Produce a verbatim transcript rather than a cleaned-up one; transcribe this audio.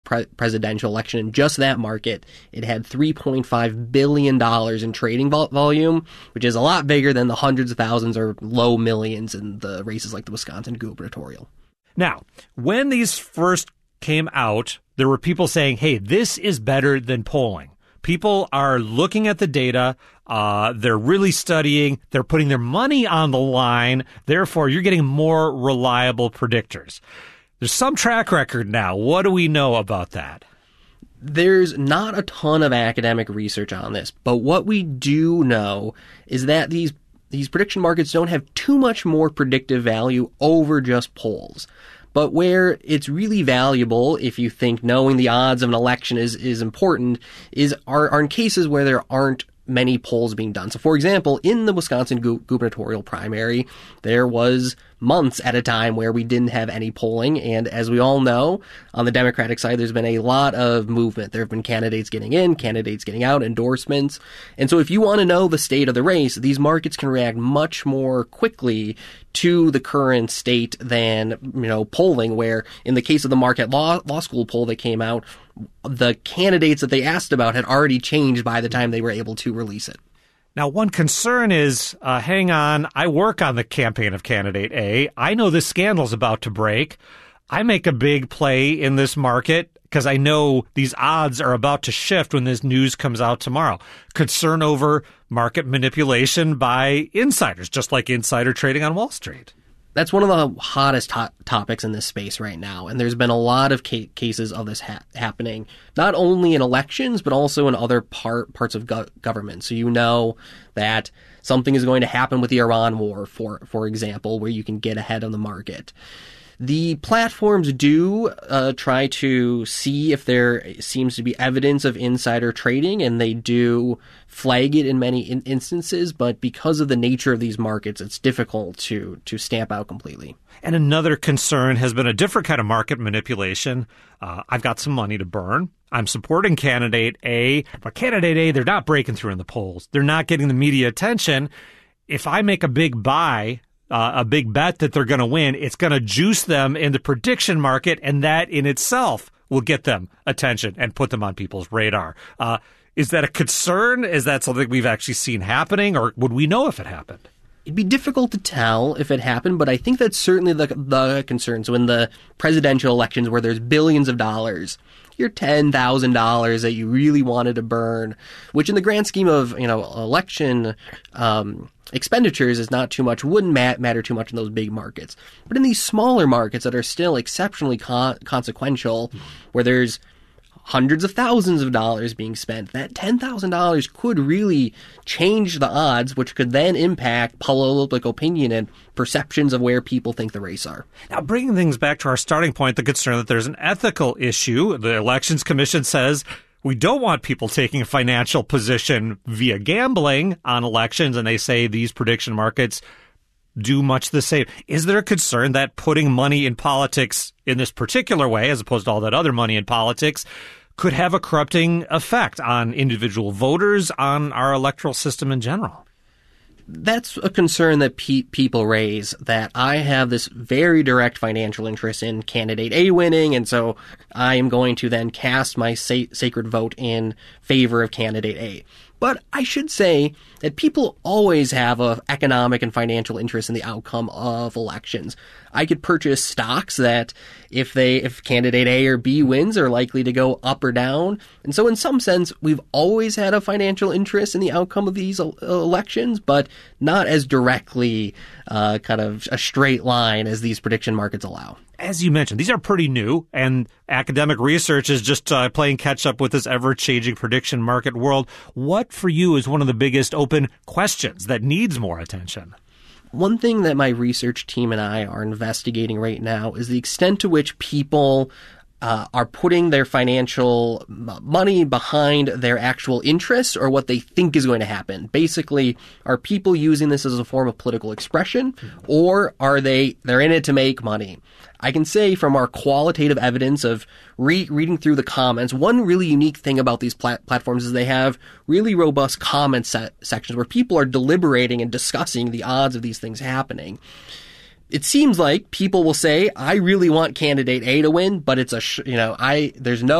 pre- presidential election. In just that market, it had three point five billion dollars in trading vol- volume, which is a lot bigger than the hundreds of thousands or low millions in the races like the Wisconsin gubernatorial. Now, when these first came out, there were people saying, hey, this is better than polling. People are looking at the data. Uh, they're really studying. They're putting their money on the line. Therefore, you're getting more reliable predictors. There's some track record now. What do we know about that? There's not a ton of academic research on this, but what we do know is that these these prediction markets don't have too much more predictive value over just polls. But where it's really valuable, if you think knowing the odds of an election is, is important, is are, are in cases where there aren't many polls being done. So, for example, in the Wisconsin gu- gubernatorial primary, there was months at a time where we didn't have any polling. And as we all know, on the Democratic side, there's been a lot of movement. There have been candidates getting in, candidates getting out, endorsements. And so if you want to know the state of the race, these markets can react much more quickly to the current state than, you know, polling, where in the case of the Marquette Law, Law School poll that came out, the candidates that they asked about had already changed by the time they were able to release it. Now, one concern is, uh, hang on, I work on the campaign of candidate A. I know this scandal's about to break. I make a big play in this market because I know these odds are about to shift when this news comes out tomorrow. Concern over market manipulation by insiders, just like insider trading on Wall Street. That's one of the hottest hot topics in this space right now. And there's been a lot of ca- cases of this ha- happening, not only in elections, but also in other part, parts of go- government. So you know that something is going to happen with the Iran war, for, for example, where you can get ahead of the market. The platforms do uh, try to see if there seems to be evidence of insider trading, and they do flag it in many in- instances. But because of the nature of these markets, it's difficult to to stamp out completely. And another concern has been a different kind of market manipulation. Uh, I've got some money to burn. I'm supporting candidate A, but candidate A, they're not breaking through in the polls. They're not getting the media attention. If I make a big buy, Uh, a big bet that they're going to win, it's going to juice them in the prediction market, and that in itself will get them attention and put them on people's radar. Uh, is that a concern? Is that something we've actually seen happening, or would we know if it happened? It'd be difficult to tell if it happened, but I think that's certainly the the concern. So in the presidential elections where there's billions of dollars, your ten thousand dollars that you really wanted to burn, which in the grand scheme of, you know, election um, expenditures is not too much, wouldn't mat- matter too much in those big markets. But in these smaller markets that are still exceptionally con- consequential, where there's hundreds of thousands of dollars being spent, that ten thousand dollars could really change the odds, which could then impact public opinion and perceptions of where people think the race are. Now, bringing things back to our starting point, the concern that there's an ethical issue. The Elections Commission says we don't want people taking a financial position via gambling on elections, and they say these prediction markets do much the same. Is there a concern that putting money in politics in this particular way, as opposed to all that other money in politics, could have a corrupting effect on individual voters, on our electoral system in general? That's a concern that pe- people raise, that I have this very direct financial interest in candidate A winning, and so I am going to then cast my sa- sacred vote in favor of candidate A. But I should say that people always have an economic and financial interest in the outcome of elections. I could purchase stocks that if they, if candidate A or B wins, are likely to go up or down. And so in some sense, we've always had a financial interest in the outcome of these elections, but not as directly uh, kind of a straight line as these prediction markets allow. As you mentioned, these are pretty new, and academic research is just uh, playing catch-up with this ever-changing prediction market world. What, for you, is one of the biggest open questions that needs more attention? One thing that my research team and I are investigating right now is the extent to which people uh, are putting their financial money behind their actual interests or what they think is going to happen. Basically, are people using this as a form of political expression, or are they, they're in it to make money? I can say from our qualitative evidence of re- reading through the comments, one really unique thing about these plat- platforms is they have really robust comment set- sections where people are deliberating and discussing the odds of these things happening. It seems like people will say, I really want candidate A to win, but it's a, sh- you know, I, there's no